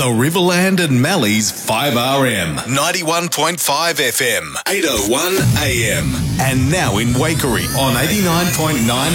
Riverland and Mallee's 5RM, 91.5 FM, 801 AM. And now in Waikerie on 89.9